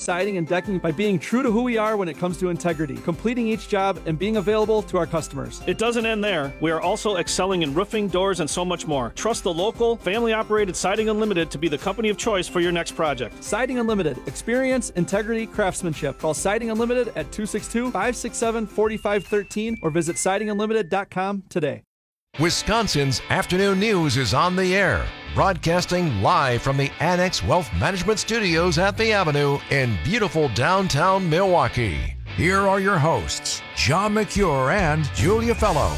Siding and Decking by being true to who we are when it comes to integrity, completing each job, and being available to our customers. It doesn't end there. We are also excelling in roofing, doors, and so much more. Trust the local, family-operated Siding Unlimited to be the company of choice for your next project. Siding Unlimited. Experience, integrity, craftsmanship. Call Siding Unlimited at 262-567-4513 or visit sidingunlimited.com today. Wisconsin's Afternoon News is on the air, broadcasting live from the Annex Wealth Management Studios at the Avenue in beautiful downtown Milwaukee. Here are your hosts, John McCure and Julia Fellow.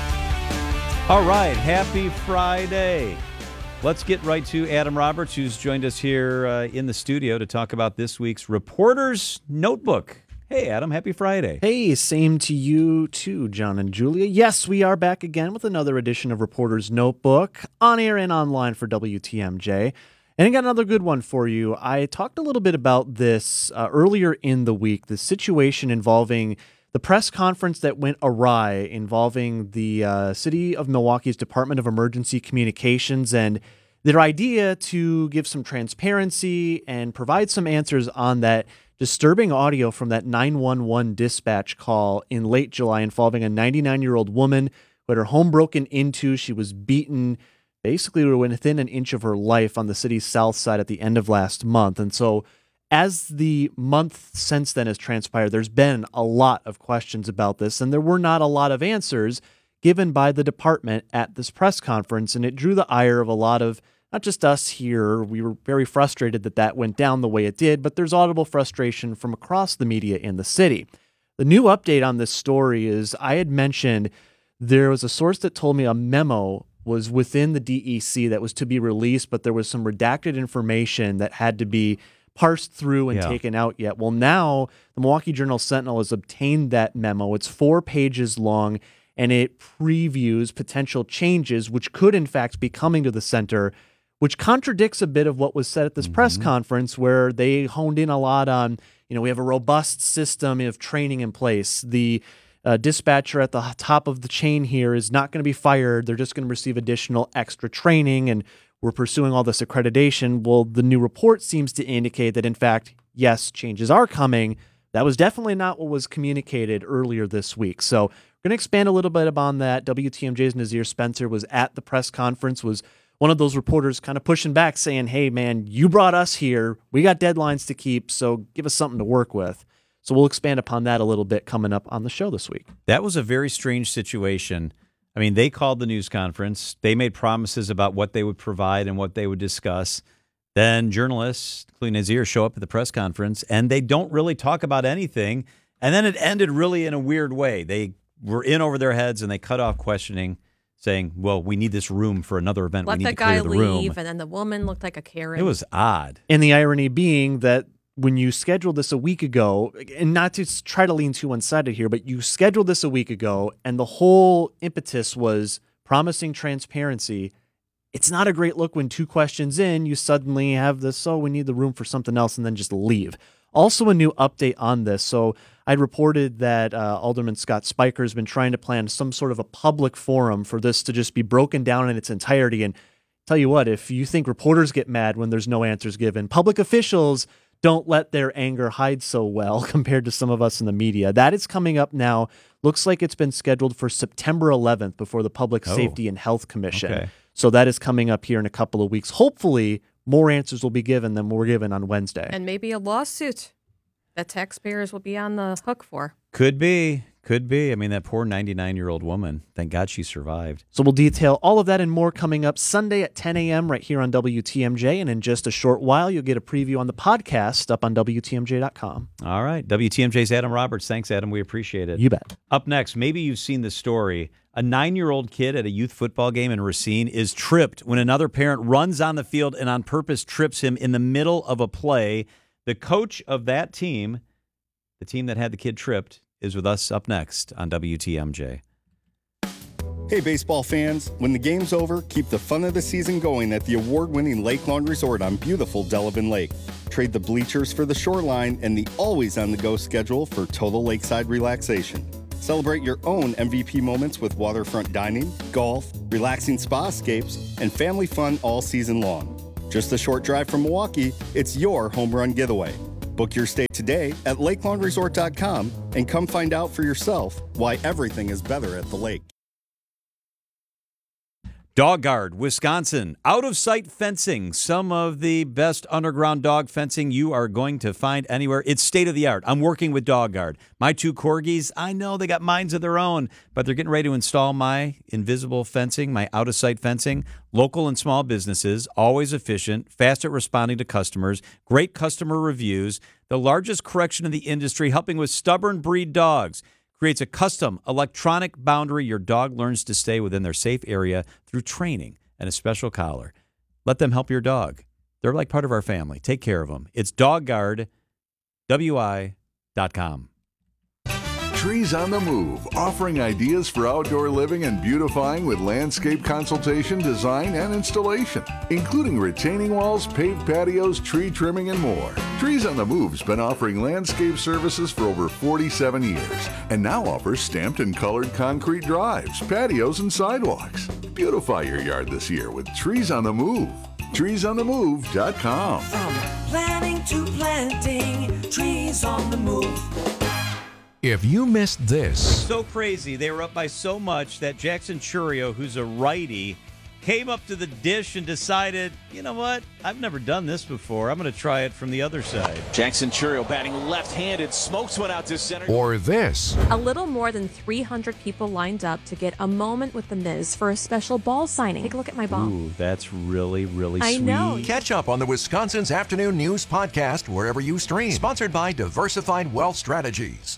All right, happy Friday. Let's get right to Adam Roberts, who's joined us here in the studio to talk about this week's Reporter's Notebook. Hey, Adam, happy Friday. Hey, same to you too, John and Julia. Yes, we are back again with another edition of Reporter's Notebook, on air and online for WTMJ. And I got another good one for you. I talked a little bit about this earlier in the week, the situation involving the press conference that went awry involving the City of Milwaukee's Department of Emergency Communications and their idea to give some transparency and provide some answers on that disturbing audio from that 911 dispatch call in late July involving a 99-year-old woman who had her home broken into. She was beaten basically within an inch of her life on the city's south side at the end of last month. And so as the month since then has transpired, there's been a lot of questions about this, and there were not a lot of answers given by the department at this press conference, and it drew the ire of a lot of not just us here. We were very frustrated that that went down the way it did, but there's audible frustration from across the media in the city. The new update on this story is I had mentioned there was a source that told me a memo was within the DEC that was to be released, but there was some redacted information that had to be parsed through and taken out yet. Well, now the Milwaukee Journal-Sentinel has obtained that memo. It's 4 pages long, and it previews potential changes which could, in fact, be coming to the center, which contradicts a bit of what was said at this press conference where they honed in a lot on, we have a robust system of training in place. The dispatcher at the top of the chain here is not going to be fired. They're just going to receive additional extra training, and we're pursuing all this accreditation. Well, the new report seems to indicate that, in fact, yes, changes are coming. That was definitely not what was communicated earlier this week. So we're going to expand a little bit upon that. WTMJ's Nazir Spencer was at the press conference, was one of those reporters kind of pushing back saying, hey, man, you brought us here. We got deadlines to keep, so give us something to work with. So we'll expand upon that a little bit coming up on the show this week. That was a very strange situation. I mean, they called the news conference. They made promises about what they would provide and what they would discuss. Then journalists, including Nazir, show up at the press conference, and they don't really talk about anything. And then it ended really in a weird way. They were in over their heads, and they cut off questioning, saying, well, we need this room for another event. Let we need the to clear guy the room. leave, and then the woman looked like a Karen. It was odd. And the irony being that when you scheduled this a week ago, and not to try to lean too one-sided here, but you scheduled this a week ago, and the whole impetus was promising transparency. It's not a great look when 2 questions in, you suddenly have this, we need the room for something else, and then just leave. Also, a new update on this. So I'd reported that Alderman Scott Spiker has been trying to plan some sort of a public forum for this to just be broken down in its entirety. And tell you what, if you think reporters get mad when there's no answers given, public officials don't let their anger hide so well compared to some of us in the media. That is coming up now. Looks like it's been scheduled for September 11th before the Public Safety and Health Commission. Okay. So that is coming up here in a couple of weeks. Hopefully, more answers will be given than were given on Wednesday. And maybe a lawsuit that taxpayers will be on the hook for. Could be. I mean, that poor 99-year-old woman. Thank God she survived. So we'll detail all of that and more coming up Sunday at 10 a.m. right here on WTMJ. And in just a short while, you'll get a preview on the podcast up on WTMJ.com. All right. WTMJ's Adam Roberts. Thanks, Adam. We appreciate it. You bet. Up next, maybe you've seen the story. A 9-year-old kid at a youth football game in Racine is tripped when another parent runs on the field and on purpose trips him in the middle of a play. The coach of that team, the team that had the kid tripped, is with us up next on WTMJ. Hey, baseball fans. When the game's over, keep the fun of the season going at the award-winning Lake Lawn Resort on beautiful Delavan Lake. Trade the bleachers for the shoreline and the always-on-the-go schedule for total lakeside relaxation. Celebrate your own MVP moments with waterfront dining, golf, relaxing spa escapes, and family fun all season long. Just a short drive from Milwaukee, it's your home run getaway. Book your stay today at lakelongresort.com and come find out for yourself why everything is better at the lake. Dog Guard, Wisconsin, out-of-sight fencing, some of the best underground dog fencing you are going to find anywhere. It's state-of-the-art. I'm working with Dog Guard. My 2 corgis, I know they got minds of their own, but they're getting ready to install my invisible fencing, my out-of-sight fencing. Local and small businesses, always efficient, fast at responding to customers, great customer reviews, the largest correction in the industry, helping with stubborn breed dogs. Creates a custom electronic boundary your dog learns to stay within their safe area through training and a special collar. Let them help your dog. They're like part of our family. Take care of them. It's dogguardwi.com. Trees on the Move, offering ideas for outdoor living and beautifying with landscape consultation, design, and installation, including retaining walls, paved patios, tree trimming, and more. Trees on the Move's been offering landscape services for over 47 years and now offers stamped and colored concrete drives, patios, and sidewalks. Beautify your yard this year with Trees on the Move. TreesOnTheMove.com. From planning to planting, Trees on the Move. If you missed this, So crazy. They were up by so much that Jackson Churio, who's a righty, came up to the dish and decided, you know what? I've never done this before. I'm going to try it from the other side. Jackson Churio batting left-handed, smokes one out to center. or this, A little more than 300 people lined up to get a moment with The Miz for a special ball signing. Take a look at my ball. Ooh, that's really, really I sweet. know. catch up on the Wisconsin's Afternoon News podcast wherever you stream. Sponsored by Diversified Wealth Strategies.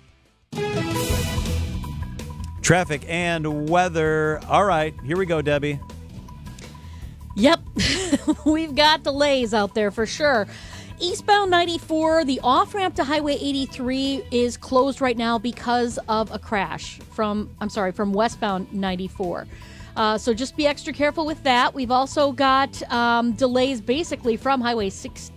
Traffic and weather. All right, here we go, Debbie. Yep, we've got delays out there for sure. Eastbound 94, the off-ramp to Highway 83 is closed right now because of a crash from westbound 94. So just be extra careful with that. We've also got delays basically from Highway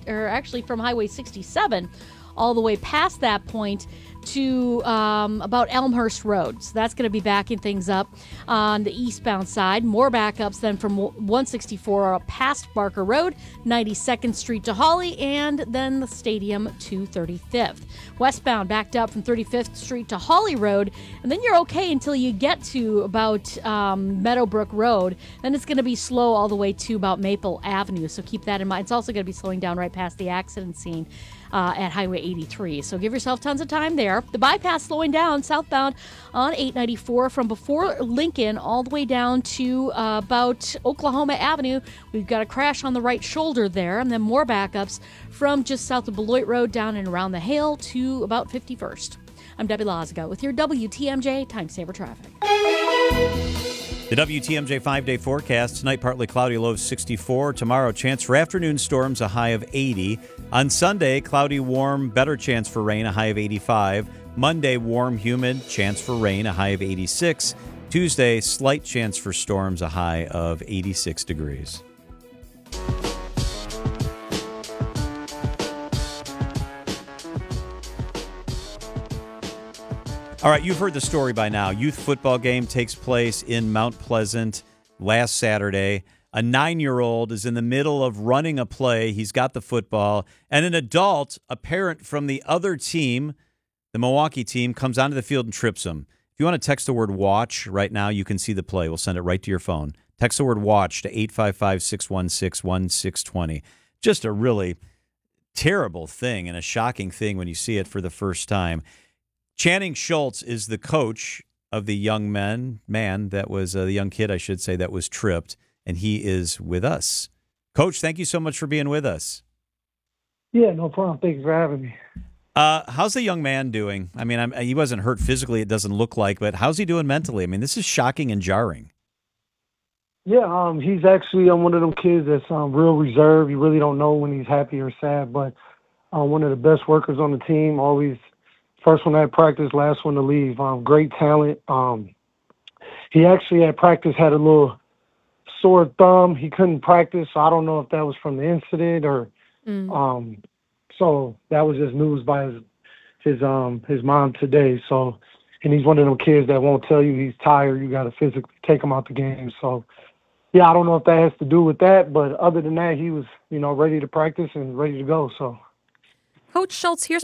67 all the way past that point to about Elmhurst Road. So that's going to be backing things up on the eastbound side. More backups then from 164 past Barker Road, 92nd Street to Hawley, and then the stadium to 35th. Westbound backed up from 35th Street to Hawley Road, and then you're okay until you get to about Meadowbrook Road. Then it's going to be slow all the way to about Maple Avenue, so keep that in mind. It's also going to be slowing down right past the accident scene at Highway 83. So give yourself tons of time there. The bypass slowing down southbound on 894 from before Lincoln all the way down to about Oklahoma Avenue. We've got a crash on the right shoulder there, and then more backups from just south of Beloit Road down and around the Hale to about 51st. I'm Debbie Lazaga with your WTMJ Time Saver Traffic. The WTMJ 5-day forecast. Tonight, partly cloudy, low of 64. Tomorrow, chance for afternoon storms, a high of 80. On Sunday, cloudy, warm, better chance for rain, a high of 85. Monday, warm, humid, chance for rain, a high of 86. Tuesday, slight chance for storms, a high of 86 degrees. All right, you've heard the story by now. Youth football game takes place in Mount Pleasant last Saturday. A 9-year-old is in the middle of running a play. He's got the football. And an adult, a parent from the other team, the Milwaukee team, comes onto the field and trips him. If you want to text the word watch right now, you can see the play. We'll send it right to your phone. Text the word watch to 855-616-1620. Just a really terrible thing and a shocking thing when you see it for the first time. Channing Schultz is the coach of the young man that was the young kid, I should say, that was tripped, and he is with us. Coach, thank you so much for being with us. Yeah, no problem. Thanks for having me. How's the young man doing? I mean, he wasn't hurt physically, it doesn't look like, but how's he doing mentally? I mean, this is shocking and jarring. Yeah, he's actually one of them kids that's real reserved. You really don't know when he's happy or sad, but one of the best workers on the team, always first one at practice, last one to leave. Great talent. He actually at practice had a little sore thumb. He couldn't practice, so I don't know if that was from the incident or so that was just news by his mom today. So, and he's one of them kids that won't tell you he's tired. You got to physically take him out the game. So, yeah, I don't know if that has to do with that, but other than that, he was, ready to practice and ready to go. So. Coach Schultz, here's